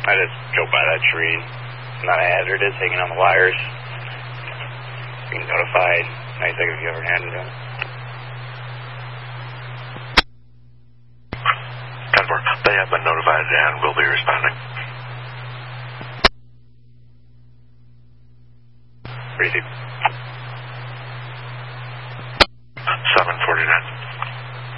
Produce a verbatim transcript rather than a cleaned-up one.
I just drove by that tree. It's not a hazard. It's hanging on the wires. Being notified. Anything if you ever handed it. ten four. They have been notified and will be responding. Receive. seven forty-nine.